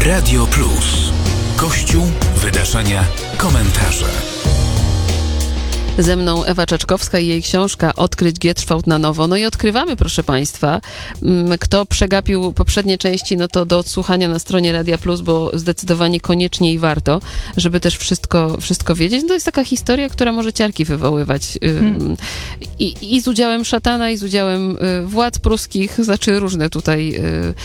Radio Plus. Kościół, wydarzenia, komentarze. Ze mną Ewa Czaczkowska i jej książka Odkryć Gierszwałd na nowo. No i odkrywamy, proszę Państwa. Kto przegapił poprzednie części, no to do odsłuchania na stronie Radia Plus, bo zdecydowanie koniecznie i warto, żeby też wszystko wiedzieć. No to jest taka historia, która może ciarki wywoływać. I z udziałem szatana, i z udziałem władz pruskich, znaczy różne tutaj.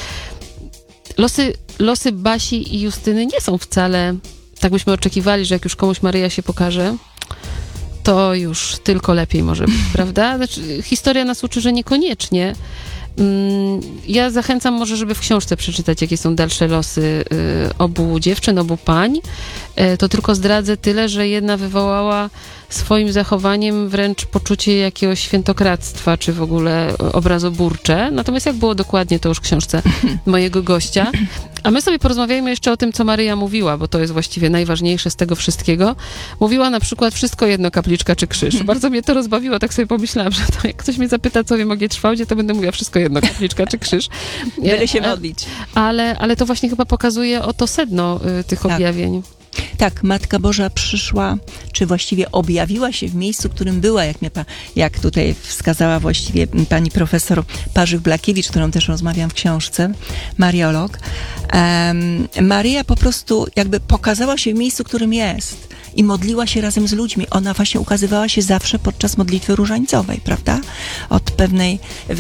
Losy Basi i Justyny nie są wcale, tak byśmy oczekiwali, że jak już komuś Maryja się pokaże, to już tylko lepiej może być, prawda? Znaczy, historia nas uczy, że niekoniecznie. Ja zachęcam może, żeby w książce przeczytać, jakie są dalsze losy obu dziewczyn, obu pań. To tylko zdradzę tyle, że jedna wywołała swoim zachowaniem wręcz poczucie jakiegoś świętokradztwa, czy w ogóle obrazoburcze. Natomiast jak było dokładnie, to już w książce mojego gościa. A my sobie porozmawiajmy jeszcze o tym, co Maryja mówiła, bo to jest właściwie najważniejsze z tego wszystkiego. Mówiła na przykład wszystko jedno, kapliczka czy krzyż. Bardzo mnie to rozbawiło, tak sobie pomyślałam, że to jak ktoś mnie zapyta, co wiem o Gierszwałdzie, to będę mówiła wszystko jedno, kapliczka czy krzyż. Byle się modlić. Ale to właśnie chyba pokazuje oto sedno tych objawień. Tak, Matka Boża przyszła, czy właściwie objawiła się w miejscu, którym była, jak tutaj wskazała właściwie pani profesor Parzyk-Blakiewicz, którą też rozmawiam w książce, mariolog. Maryja po prostu jakby pokazała się w miejscu, którym jest i modliła się razem z ludźmi. Ona właśnie ukazywała się zawsze podczas modlitwy różańcowej, prawda? Od pewnej,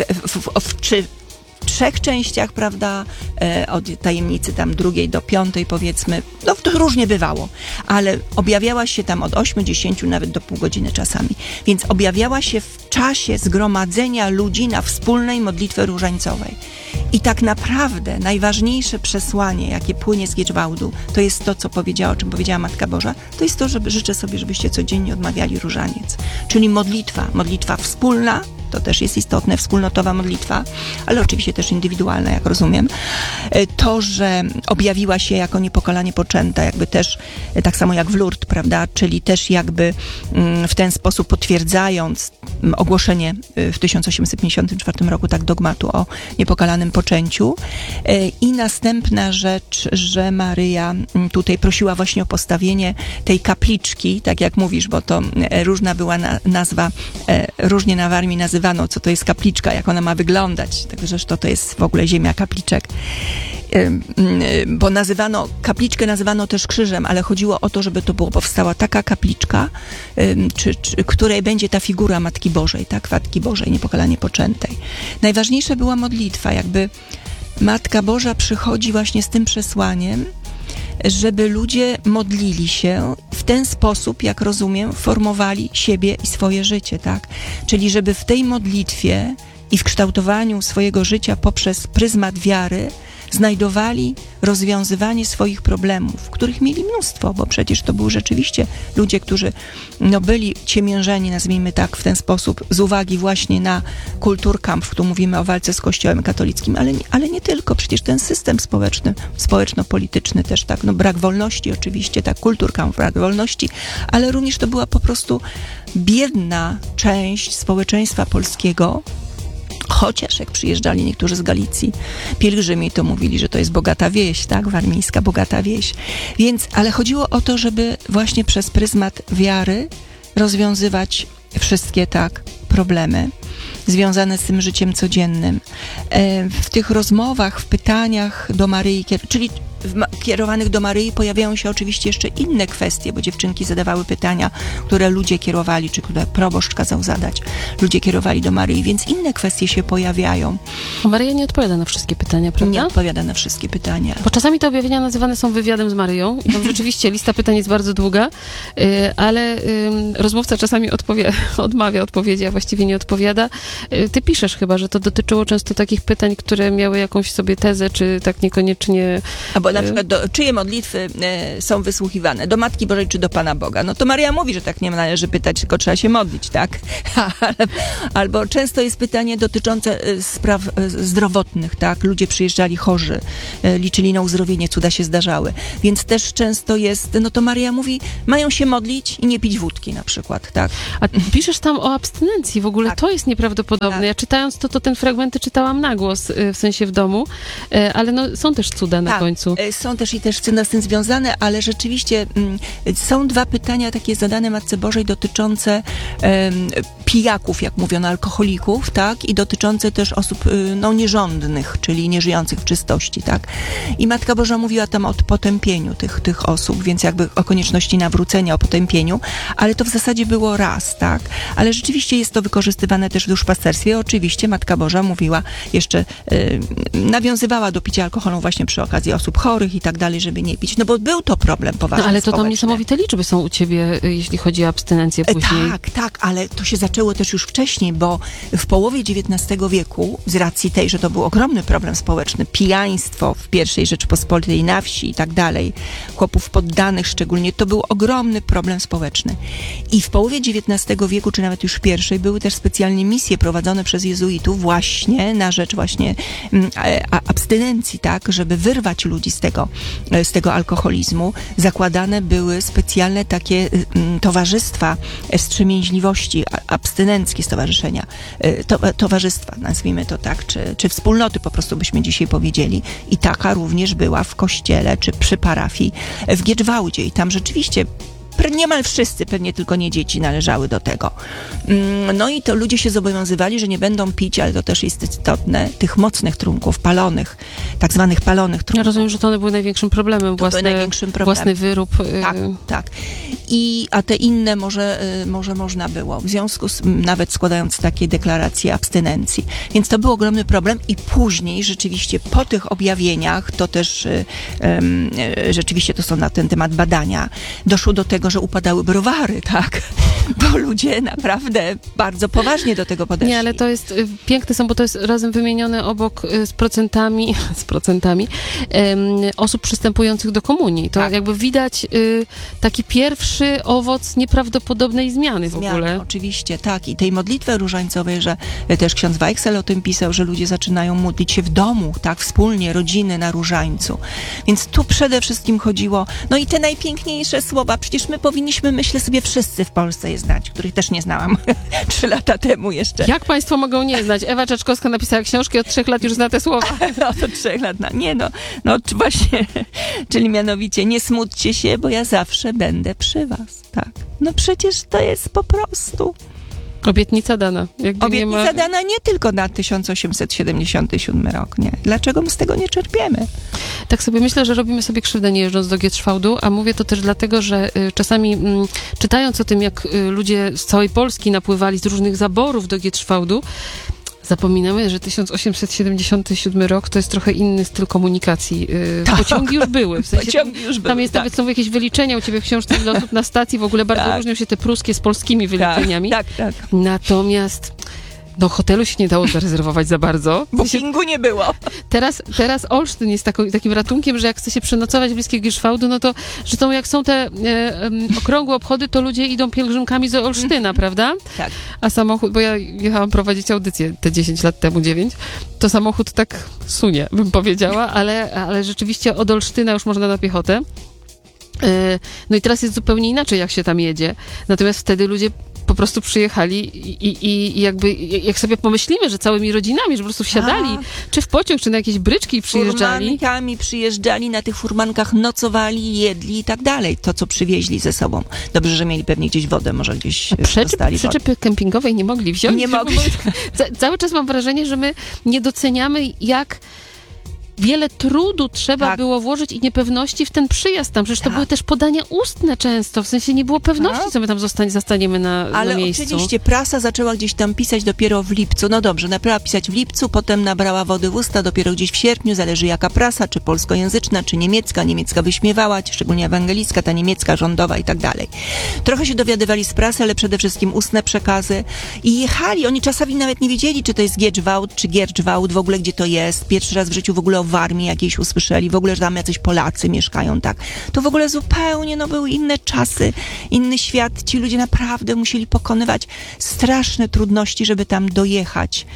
w trzech częściach, prawda, od tajemnicy tam 2 do 5, powiedzmy, no to różnie bywało, ale objawiała się tam od 8, 10, nawet do pół godziny czasami. Więc objawiała się w czasie zgromadzenia ludzi na wspólnej modlitwie różańcowej. I tak naprawdę najważniejsze przesłanie, jakie płynie z Gierszwałdu, to jest to, o czym powiedziała Matka Boża, to jest to, że życzę sobie, żebyście codziennie odmawiali różaniec. Czyli modlitwa wspólna, to też jest istotne, wspólnotowa modlitwa, ale oczywiście też indywidualna, jak rozumiem. To, że objawiła się jako niepokalanie poczęta, jakby też, tak samo jak w Lourdes, prawda, czyli też jakby w ten sposób potwierdzając ogłoszenie w 1854 roku tak dogmatu o niepokalanym poczęciu. I następna rzecz, że Maryja tutaj prosiła właśnie o postawienie tej kapliczki, tak jak mówisz, bo to różna była nazwa, różnie na Warmii nazywano, co to jest kapliczka, jak ona ma wyglądać. Także to jest w ogóle ziemia kapliczek. Bo kapliczkę nazywano też krzyżem, ale chodziło o to, żeby powstała taka kapliczka, której będzie ta figura Matki Bożej, tak? Matki Bożej, niepokalanie poczętej. Najważniejsza była modlitwa, jakby Matka Boża przychodzi właśnie z tym przesłaniem, żeby ludzie modlili się w ten sposób, jak rozumiem, formowali siebie i swoje życie, tak? Czyli żeby w tej modlitwie i w kształtowaniu swojego życia poprzez pryzmat wiary znajdowali rozwiązywanie swoich problemów, których mieli mnóstwo, bo przecież to były rzeczywiście ludzie, którzy byli ciemiężeni, nazwijmy tak, w ten sposób, z uwagi właśnie na Kulturkampf, tu mówimy o walce z Kościołem katolickim, ale nie tylko, przecież ten system społeczno-polityczny też, tak, brak wolności oczywiście, tak, Kulturkampf, brak wolności, ale również to była po prostu biedna część społeczeństwa polskiego. Chociaż jak przyjeżdżali niektórzy z Galicji pielgrzymi, to mówili, że to jest bogata wieś, tak? Warmińska bogata wieś. Więc, ale chodziło o to, żeby właśnie przez pryzmat wiary rozwiązywać wszystkie, tak, problemy związane z tym życiem codziennym. W tych rozmowach, w pytaniach do Maryi, czyli kierowanych do Maryi, pojawiają się oczywiście jeszcze inne kwestie, bo dziewczynki zadawały pytania, które ludzie kierowali, czy które proboszcz kazał zadać. Ludzie kierowali do Maryi, więc inne kwestie się pojawiają. Maryja nie odpowiada na wszystkie pytania, prawda? Nie odpowiada na wszystkie pytania. Bo czasami te objawienia nazywane są wywiadem z Maryją i tam rzeczywiście lista pytań jest bardzo długa, ale rozmówca czasami odmawia odpowiedzi, a właściwie nie odpowiada. Ty piszesz chyba, że to dotyczyło często takich pytań, które miały jakąś sobie tezę, czy tak niekoniecznie... Albo na przykład, czyje modlitwy są wysłuchiwane? Do Matki Bożej czy do Pana Boga? No to Maryja mówi, że tak nie należy pytać, tylko trzeba się modlić, tak? Albo często jest pytanie dotyczące spraw zdrowotnych, tak? Ludzie przyjeżdżali chorzy, liczyli na uzdrowienie, cuda się zdarzały. Więc też często jest, no to Maryja mówi, mają się modlić i nie pić wódki na przykład, tak? A piszesz tam o abstynencji, w ogóle tak. To jest nieprawdopodobne. Tak. Ja czytając to ten fragmenty czytałam na głos, w sensie w domu, ale no, są też cuda na końcu. Są też i też z tym związane, ale rzeczywiście są dwa pytania takie zadane Matce Bożej dotyczące pijaków, jak mówiono, alkoholików, tak? I dotyczące też osób nierządnych, czyli nieżyjących w czystości, tak? I Matka Boża mówiła tam o potępieniu tych osób, więc jakby o konieczności nawrócenia, o potępieniu, ale to w zasadzie było raz, tak? Ale rzeczywiście jest to wykorzystywane też w duszpasterstwie. Oczywiście Matka Boża mówiła jeszcze, nawiązywała do picia alkoholu właśnie przy okazji osób chorych i tak dalej, żeby nie pić. No bo był to problem poważny. No ale to tam społeczny. niesamowite liczby są u ciebie, jeśli chodzi o abstynencję później. Tak, ale to się zaczęło też już wcześniej, bo w połowie XIX wieku, z racji tej, że to był ogromny problem społeczny, pijaństwo w pierwszej Rzeczypospolitej na wsi i tak dalej, chłopów poddanych szczególnie, to był ogromny problem społeczny. I w połowie XIX wieku, czy nawet już w pierwszej, były też specjalnie misje prowadzone przez jezuitów właśnie na rzecz właśnie abstynencji, tak, żeby wyrwać ludzi z tego alkoholizmu. Zakładane były specjalne takie towarzystwa wstrzemięźliwości, abstynenckie stowarzyszenia, towarzystwa, nazwijmy to tak, czy wspólnoty po prostu byśmy dzisiaj powiedzieli. I taka również była w kościele, czy przy parafii w Giedżwałdzie. I tam rzeczywiście niemal wszyscy, pewnie tylko nie dzieci, należały do tego. No i to ludzie się zobowiązywali, że nie będą pić, ale to też jest istotne, tych mocnych trunków, palonych, tak zwanych palonych trunków. Ja rozumiem, że to one były największym problemem, własny wyrób. Tak. A te inne może można było, w związku z nawet składając takie deklaracje abstynencji. Więc to był ogromny problem i później rzeczywiście po tych objawieniach, to też rzeczywiście to są na ten temat badania, doszło do tego, że upadały browary, tak? Bo ludzie naprawdę bardzo poważnie do tego podeszli. Nie, ale to jest piękne są, bo to jest razem wymienione obok z procentami osób przystępujących do komunii. To jakby widać taki pierwszy owoc nieprawdopodobnej zmiany w ogóle. Oczywiście, tak. I tej modlitwy różańcowej, że też ksiądz Weichsel o tym pisał, że ludzie zaczynają modlić się w domu, tak, wspólnie, rodziny na różańcu. Więc tu przede wszystkim chodziło, no i te najpiękniejsze słowa, przecież my powinniśmy, myślę sobie, wszyscy w Polsce je znać, których też nie znałam 3 lata temu jeszcze. Jak państwo mogą nie znać? Ewa Czaczkowska napisała książkę, od 3 lat już zna te słowa. No to 3 lat, no właśnie, czyli mianowicie nie smućcie się, bo ja zawsze będę przy was, tak. No przecież to jest po prostu... Obietnica dana. Obietnica dana nie tylko na 1877 rok, nie. Dlaczego my z tego nie czerpiemy? Tak sobie myślę, że robimy sobie krzywdę nie jeżdżąc do Giedżwałdu, a mówię to też dlatego, że czasami czytając o tym, jak ludzie z całej Polski napływali z różnych zaborów do Giedżwałdu, zapominamy, że 1877 rok to jest trochę inny styl komunikacji. Tak. Pociągi już były. W sensie tam jest tak. nawet są jakieś wyliczenia u ciebie w książce ile osób na stacji. W ogóle bardzo różnią się te pruskie z polskimi wyliczeniami. Tak. Natomiast hotelu się nie dało zarezerwować za bardzo. Bookingu nie było. Teraz Olsztyn jest takim ratunkiem, że jak chce się przenocować blisko Giedżwałdu, no to, że jak są te okrągłe obchody, to ludzie idą pielgrzymkami z Olsztyna, prawda? Tak. A samochód, bo ja jechałam prowadzić audycję te 10 lat temu, 9, to samochód tak sunie, bym powiedziała, ale rzeczywiście od Olsztyna już można na piechotę. No i teraz jest zupełnie inaczej, jak się tam jedzie. Natomiast wtedy ludzie po prostu przyjechali i jakby, jak sobie pomyślimy, że całymi rodzinami, że po prostu wsiadali, czy w pociąg, czy na jakieś bryczki przyjeżdżali. Furmankami przyjeżdżali, na tych furmankach nocowali, jedli i tak dalej. To, co przywieźli ze sobą. Dobrze, że mieli pewnie gdzieś wodę, może gdzieś dostali wodę. Przyczepy kempingowej nie mogli wziąć. Nie mogli. Cały czas mam wrażenie, że my nie doceniamy, jak wiele trudu trzeba było włożyć i niepewności w ten przyjazd tam. Przecież to były też podania ustne często, w sensie nie było pewności, co my tam zastaniemy na miejscu. Ale oczywiście prasa zaczęła gdzieś tam pisać dopiero w lipcu. No dobrze, nabrała pisać w lipcu, potem nabrała wody w usta dopiero gdzieś w sierpniu, zależy jaka prasa, czy polskojęzyczna, czy niemiecka. Niemiecka wyśmiewała, szczególnie ewangelicka, ta niemiecka rządowa i tak dalej. Trochę się dowiadywali z prasy, ale przede wszystkim ustne przekazy i jechali. Oni czasami nawet nie wiedzieli, czy to jest Giedżwałd, czy Gierczwałd, w ogóle gdzie to jest. Pierwszy raz w życiu w ogóle w armii jakiejś usłyszeli, w ogóle, że tam jacyś Polacy mieszkają, tak. To w ogóle zupełnie, były inne czasy, inny świat. Ci ludzie naprawdę musieli pokonywać straszne trudności, żeby tam dojechać.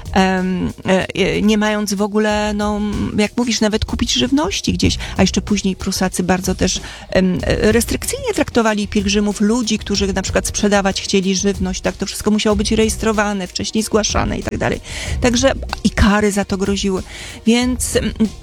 nie mając w ogóle, no, jak mówisz, nawet kupić żywności gdzieś. A jeszcze później Prusacy bardzo też restrykcyjnie traktowali pielgrzymów, ludzi, którzy na przykład sprzedawać chcieli żywność, tak, to wszystko musiało być rejestrowane, wcześniej zgłaszane i tak dalej. Także i kary za to groziły. Więc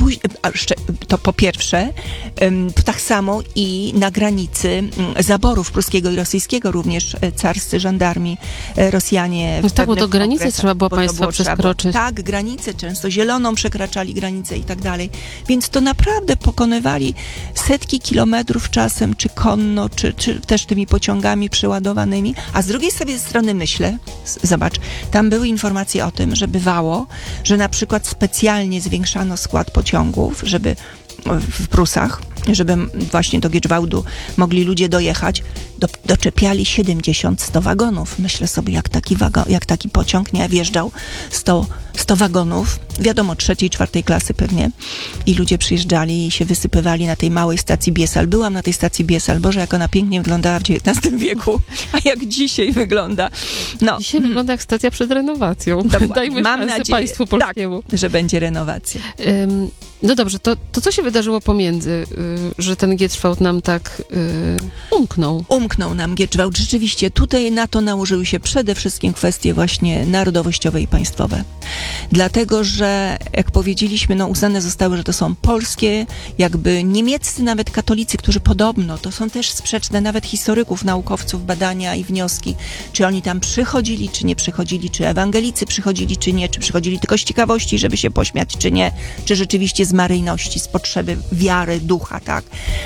to po pierwsze, tak samo i na granicy zaborów pruskiego i rosyjskiego również carscy żandarmi, Rosjanie. No tak, bo do granicy trzeba było państwa przekroczyć. Tak, granicę, często zieloną przekraczali granicę i tak dalej. Więc to naprawdę pokonywali setki kilometrów czasem, czy konno, czy też tymi pociągami przeładowanymi. A z drugiej sobie strony myślę, zobacz, tam były informacje o tym, że bywało, że na przykład specjalnie zwiększano skład pociągów, żeby w Prusach, żeby właśnie do Gieczwałdu mogli ludzie dojechać, doczepiali 70-100 wagonów. Myślę sobie, jak taki pociąg nie wjeżdżał 100 wagonów, wiadomo, 3., 4. klasy pewnie, i ludzie przyjeżdżali i się wysypywali na tej małej stacji Biesal. Byłam na tej stacji Biesal, Boże, jak ona pięknie wyglądała w XIX wieku, a jak dzisiaj wygląda. No. Dzisiaj wygląda jak stacja przed renowacją. Dajmy szansę państwu polskiemu. Tak, że będzie renowacja. No dobrze, to co się wydarzyło pomiędzy, że ten Gieczwałd nam tak umknął? Umknął nam Gieczwałd. Rzeczywiście tutaj na to nałożyły się przede wszystkim kwestie właśnie narodowościowe i państwowe. Dlatego, że jak powiedzieliśmy, no uznane zostały, że to są polskie, jakby niemieccy nawet katolicy, którzy podobno, to są też sprzeczne nawet historyków, naukowców, badania i wnioski, czy oni tam przychodzili, czy nie przychodzili, czy ewangelicy przychodzili, czy nie, czy przychodzili tylko z ciekawości, żeby się pośmiać, czy nie, czy rzeczywiście z maryjności, z potrzeby wiary, ducha, tak.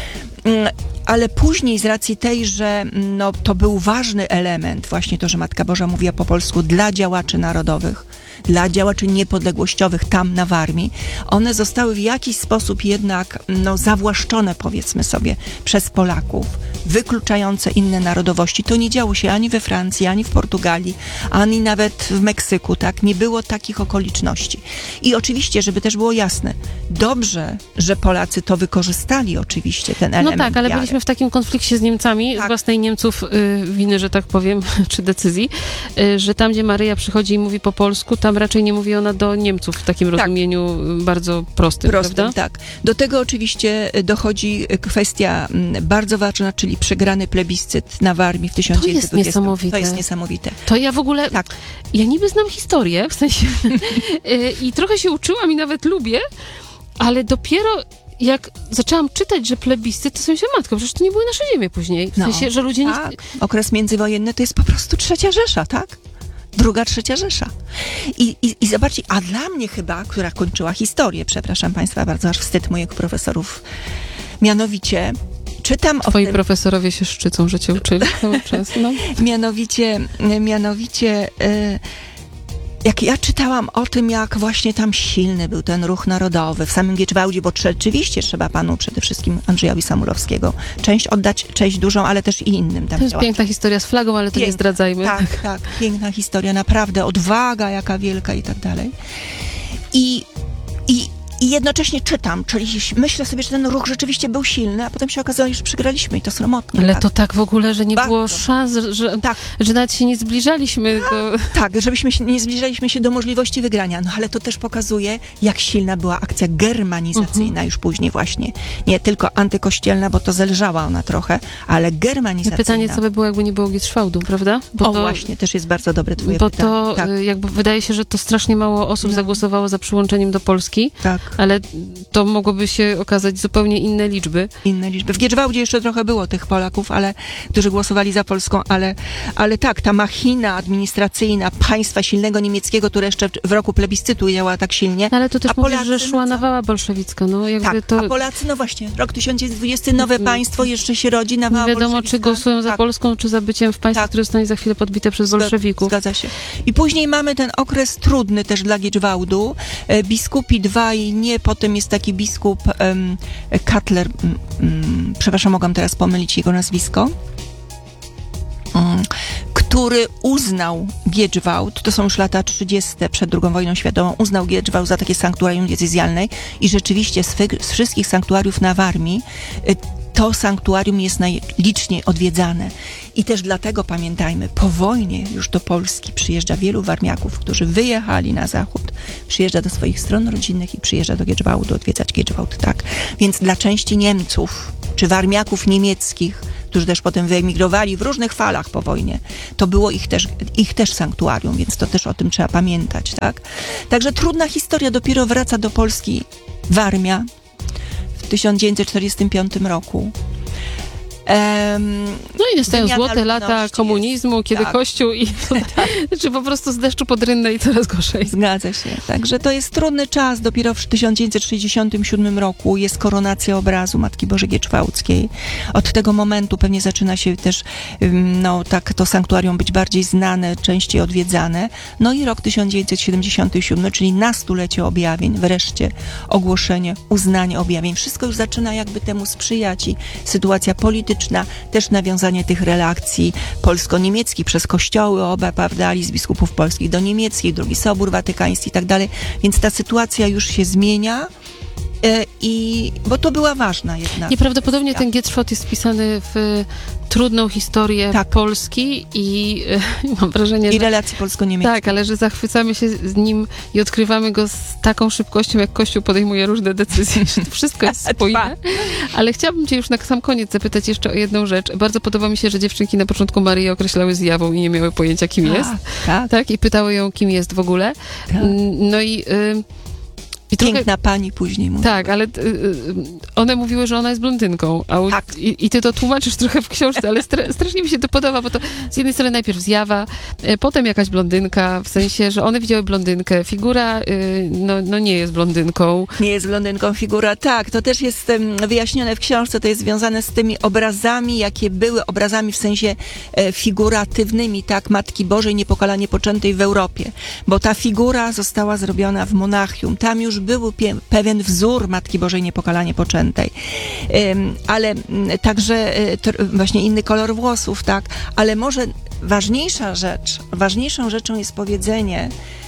Ale później z racji tej, że no, to był ważny element, właśnie to, że Matka Boża mówiła po polsku dla działaczy narodowych, dla działaczy niepodległościowych tam na Warmii, one zostały w jakiś sposób jednak no, zawłaszczone, powiedzmy sobie, przez Polaków, wykluczające inne narodowości. To nie działo się ani we Francji, ani w Portugalii, ani nawet w Meksyku, tak? Nie było takich okoliczności. I oczywiście, żeby też było jasne, dobrze, że Polacy to wykorzystali oczywiście, ten element. No tak, ale wiary. byliśmy w takim konflikcie z Niemcami, Tak. własnej Niemców winy, że tak powiem, czy decyzji, że tam, gdzie Maryja przychodzi i mówi po polsku, tam raczej nie mówi ona do Niemców w takim rozumieniu bardzo prostym, prawda? Tak. Do tego oczywiście dochodzi kwestia bardzo ważna, czyli przegrany plebiscyt na Warmii w 1920. To jest niesamowite. To jest niesamowite. To ja w ogóle, Tak. ja niby znam historię, w sensie, i trochę się uczyłam i nawet lubię, ale dopiero jak zaczęłam czytać, że plebiscyt, to sobie myślałam, matko, przecież to nie były nasze ziemie później. W sensie, że ludzie tak. Okres międzywojenny to jest po prostu trzecia Rzesza, tak? Druga, trzecia Rzesza. I zobaczcie, a dla mnie chyba, która kończyła historię, przepraszam Państwa bardzo, aż wstyd moich profesorów, mianowicie czytam Twoi o tym, profesorowie się szczycą, że cię uczyli cały czas, no. mianowicie jak ja czytałam o tym, jak właśnie tam silny był ten ruch narodowy w samym Gieczwałdzie, bo rzeczywiście trzeba panu przede wszystkim Andrzejowi Samulowskiego oddać cześć dużą, ale też i innym tam To jest działaczom. piękna historia z flagą, ale to nie Piękna. zdradzajmy. Tak, piękna historia, naprawdę, odwaga jaka wielka i tak dalej. I jednocześnie czytam, czyli myślę sobie, że ten ruch rzeczywiście był silny, a potem się okazało, że przegraliśmy i to sromotnie. Ale tak? to tak w ogóle, że nie Bardzo. było szans, Tak. że nawet się nie zbliżaliśmy do... Tak, nie zbliżaliśmy się do możliwości wygrania, no ale to też pokazuje, jak silna była akcja germanizacyjna już później właśnie. Nie tylko antykościelna, bo to zelżała ona trochę, ale germanizacyjna. Pytanie, co by było, jakby nie było Gieczwałdu, prawda? Bo właśnie, też jest bardzo dobre twoje bo pytanie. to Tak, jakby wydaje się, że to strasznie mało osób zagłosowało za przyłączeniem do Polski, tak. ale to mogłoby się okazać zupełnie inne liczby. Inne liczby. W Gieczwałdzie jeszcze trochę było tych Polaków, którzy głosowali za Polską, ale tak, ta machina administracyjna państwa silnego niemieckiego, które jeszcze w roku plebiscytu działa tak silnie. No, ale to też A mówisz, Polacy, że szła nawała bolszewicka, no jakby Tak, to... a Polacy, no właśnie, rok 1920, nowe państwo, jeszcze się rodzi, nawała Nie wiadomo, bolszewicka. czy głosują za Tak. Polską, czy za byciem w państwie, Tak. które zostanie za chwilę podbite przez bolszewików. Zgadza się. I później mamy ten okres trudny też dla Gieczwałdu. Biskupi dwaj, nie, potem jest taki biskup Cutler, przepraszam, mogłam teraz pomylić jego nazwisko, który uznał Gieczwałd, to są już lata 30. przed II wojną światową, uznał Gieczwałd za takie sanktuarium diecezjalne i rzeczywiście z wszystkich sanktuariów na Warmii to sanktuarium jest najliczniej odwiedzane. I też dlatego pamiętajmy, po wojnie już do Polski przyjeżdża wielu warmiaków, którzy wyjechali na zachód, przyjeżdża do swoich stron rodzinnych i przyjeżdża do Giedżwałdu, odwiedzać Giedżwałd, tak. Więc dla części Niemców, czy warmiaków niemieckich, którzy też potem wyemigrowali w różnych falach po wojnie, to było ich też sanktuarium, więc to też o tym trzeba pamiętać, tak. Także trudna historia, dopiero wraca do Polski Warmia w 1945 roku. No i nastają Wymiana złote lata ludności komunizmu, jest. kiedy Tak. Kościół i czy po prostu z deszczu pod rynnę i coraz gorzej. Zgadza się. Także to jest trudny czas. Dopiero w 1967 roku jest koronacja obrazu Matki Bożej Giedżwałdzkiej. Od tego momentu pewnie zaczyna się też tak to sanktuarium być bardziej znane, częściej odwiedzane. No i rok 1977, czyli na 100-lecie objawień, wreszcie ogłoszenie, uznanie objawień. Wszystko już zaczyna jakby temu sprzyjać i sytuacja polityczna, też nawiązanie tych relacji polsko-niemieckich przez kościoły oba, prawda, list biskupów polskich do niemieckich, drugi Sobór Watykański i tak dalej. Więc ta sytuacja już się zmienia. Bo to była ważna jednak. Nieprawdopodobnie ten Giedżwałd jest wpisany w trudną historię Polski i mam wrażenie, I że... relacji polsko-niemieckich. Tak, ale że zachwycamy się z nim i odkrywamy go z taką szybkością, jak Kościół podejmuje różne decyzje, że to wszystko jest spójne. Ale chciałabym cię już na sam koniec zapytać jeszcze o jedną rzecz. Bardzo podoba mi się, że dziewczynki na początku Maryję określały zjawą i nie miały pojęcia, kim jest. Tak, i pytały ją, kim jest w ogóle. Tak. No i... Piękna pani później mówi. Tak, ale one mówiły, że ona jest blondynką. I ty to tłumaczysz trochę w książce, ale strasznie mi się to podoba, bo to z jednej strony najpierw zjawa, potem jakaś blondynka, w sensie, że one widziały blondynkę. Figura nie jest blondynką. Nie jest blondynką figura, tak. To też jest wyjaśnione w książce, to jest związane z tymi obrazami, jakie były obrazami w sensie figuratywnymi, tak, Matki Bożej Niepokalanie Poczętej w Europie. Bo ta figura została zrobiona w Monachium. Tam już był pewien wzór Matki Bożej Niepokalanie Poczętej. Ale także właśnie inny kolor włosów, tak. Ale może ważniejszą rzeczą jest powiedzenie,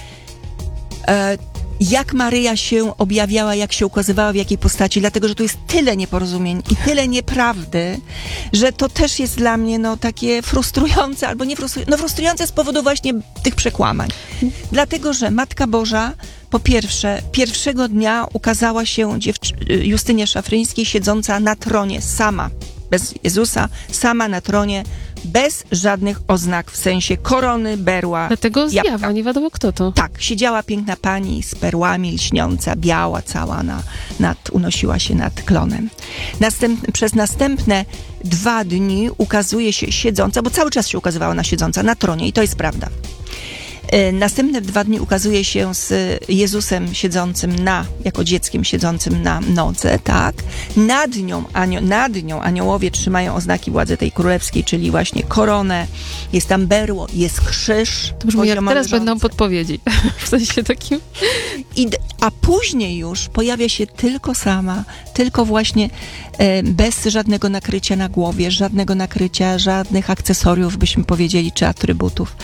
jak Maryja się objawiała, jak się ukazywała, w jakiej postaci, dlatego, że tu jest tyle nieporozumień i tyle nieprawdy, że to też jest dla mnie, takie frustrujące, albo nie frustrujące, frustrujące z powodu właśnie tych przekłamań. Dlatego, że Matka Boża, po pierwsze, pierwszego dnia ukazała się Justynie Szafryńskiej siedząca na tronie, sama, bez Jezusa, sama na tronie, bez żadnych oznak, w sensie korony, berła. Dlatego zjawa, nie wiadomo kto to. Tak, siedziała piękna pani z perłami, lśniąca, biała cała, unosiła się nad klonem. Przez następne 2 dni ukazuje się siedząca, bo cały czas się ukazywała siedząca na tronie i to jest prawda. Następne 2 dni ukazuje się z Jezusem siedzącym jako dzieckiem siedzącym na nodze, tak? Nad nią aniołowie trzymają oznaki władzy tej królewskiej, czyli właśnie koronę, jest tam berło, jest krzyż. To brzmi jak teraz będą podpowiedzi, w sensie takim. A później już pojawia się tylko sama, tylko właśnie bez żadnego nakrycia na głowie, żadnego nakrycia, żadnych akcesoriów, byśmy powiedzieli, czy atrybutów.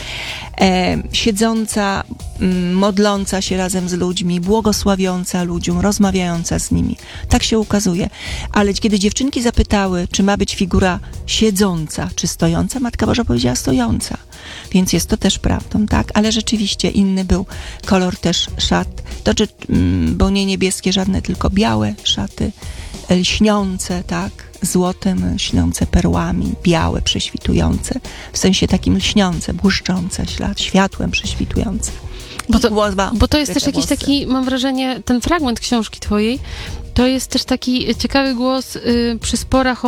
Siedząca, modląca się razem z ludźmi, błogosławiąca ludziom, rozmawiająca z nimi. Tak się ukazuje. Ale kiedy dziewczynki zapytały, czy ma być figura siedząca, czy stojąca, Matka Boża powiedziała stojąca. Więc jest to też prawdą, tak? Ale rzeczywiście inny był kolor też szat. Bo nie niebieskie żadne, tylko białe szaty, lśniące, tak? Złotem, lśniące perłami, białe, prześwitujące. W sensie takim lśniące, błyszczące, światłem prześwitujące. Bo to jest też jakiś taki, mam wrażenie, ten fragment książki twojej, to jest też taki ciekawy głos przy sporach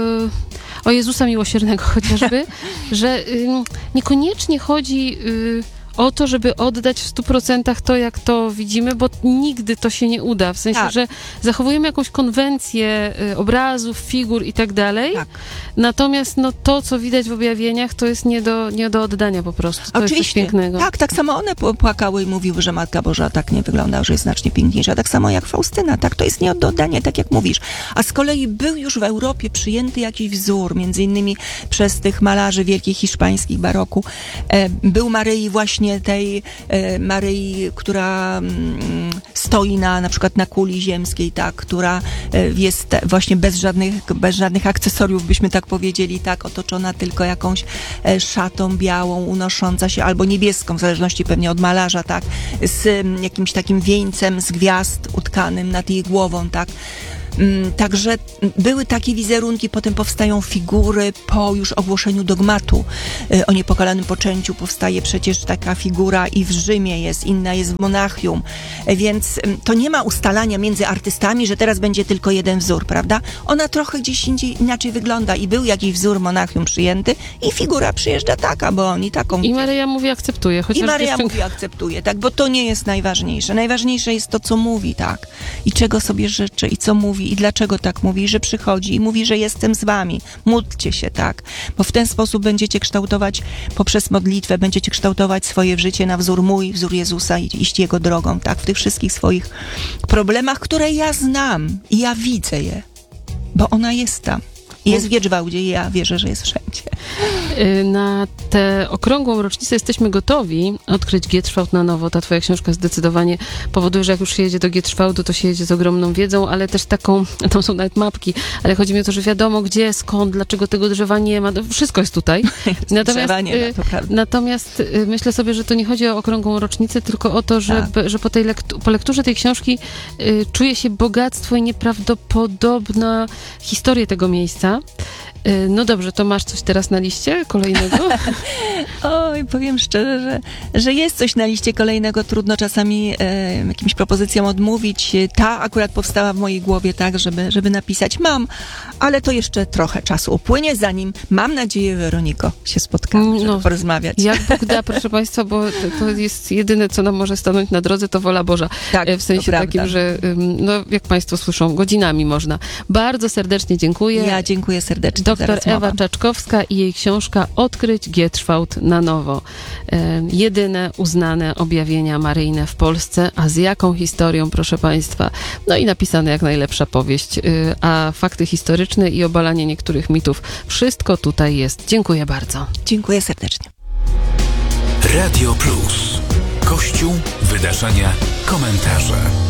o Jezusa Miłosiernego chociażby, że niekoniecznie chodzi o to, żeby oddać w 100% to, jak to widzimy, bo nigdy to się nie uda. W sensie, że zachowujemy jakąś konwencję obrazów, figur i tak dalej. Tak. Natomiast to, co widać w objawieniach, to jest nie do oddania po prostu. To oczywiście jest coś pięknego. Tak samo one płakały i mówiły, że Matka Boża tak nie wygląda, że jest znacznie piękniejsza. Tak samo jak Faustyna, tak? To jest nie do oddania, tak jak mówisz. A z kolei był już w Europie przyjęty jakiś wzór, między innymi przez tych malarzy wielkich hiszpańskich baroku. Był Maryi właśnie właśnie tej Maryi, która stoi na przykład na kuli ziemskiej, tak, która jest właśnie bez żadnych akcesoriów, byśmy tak powiedzieli, tak, otoczona tylko jakąś szatą białą, unosząca się, albo niebieską, w zależności pewnie od malarza, tak, z jakimś takim wieńcem z gwiazd utkanym nad jej głową, tak. Także były takie wizerunki, potem powstają figury po już ogłoszeniu dogmatu o niepokalanym poczęciu. Powstaje przecież taka figura i w Rzymie jest, inna jest w Monachium, więc to nie ma ustalania między artystami, że teraz będzie tylko jeden wzór, prawda? Ona trochę gdzieś indziej inaczej wygląda i był jakiś wzór w Monachium przyjęty i figura przyjeżdża taka, bo oni taką... I Maryja mówi akceptuje. I Maryja mówi akceptuje, tak, bo to nie jest najważniejsze. Najważniejsze jest to, co mówi, tak, i czego sobie życzy, i co mówi, i dlaczego tak mówi, że przychodzi i mówi, że jestem z wami. Módlcie się, tak, bo w ten sposób będziecie kształtować, poprzez modlitwę, będziecie kształtować swoje życie na wzór mój, wzór Jezusa i iść Jego drogą, tak, w tych wszystkich swoich problemach, które ja znam i ja widzę je, bo ona jest tam. Jest w Giedrzwałdzie i ja wierzę, że jest wszędzie. Na tę okrągłą rocznicę jesteśmy gotowi odkryć Giedrzwałd na nowo. Ta twoja książka zdecydowanie powoduje, że jak już się jedzie do Giedrzwałdu, to się jedzie z ogromną wiedzą, ale też taką, tam są nawet mapki, ale chodzi mi o to, że wiadomo gdzie, skąd, dlaczego tego drzewa nie ma, wszystko jest tutaj. Natomiast myślę sobie, że to nie chodzi o okrągłą rocznicę, tylko o to, że po lekturze tej książki czuje się bogactwo i nieprawdopodobna historia tego miejsca. No dobrze, to masz coś teraz na liście kolejnego? Oj, powiem szczerze, że jest coś na liście kolejnego. Trudno czasami jakimś propozycjom odmówić. Ta akurat powstała w mojej głowie, tak, żeby napisać. Mam, ale to jeszcze trochę czasu upłynie, zanim, mam nadzieję, Weroniko, się spotkamy, żeby porozmawiać. Jak Bóg da, proszę Państwa, bo to jest jedyne, co nam może stanąć na drodze, to wola Boża. Tak, w sensie takim, że no, jak Państwo słyszą, godzinami można. Bardzo serdecznie dziękuję. Ja dziękuję serdecznie. Doktor Ewa Czaczkowska i jej książka Odkryć Giedrzwałd na nowo. Jedyne uznane objawienia maryjne w Polsce, a z jaką historią, proszę Państwa. No i napisana jak najlepsza powieść, a fakty historyczne i obalanie niektórych mitów. Wszystko tutaj jest. Dziękuję bardzo. Dziękuję serdecznie. Radio Plus. Kościół, wydarzenia, komentarze.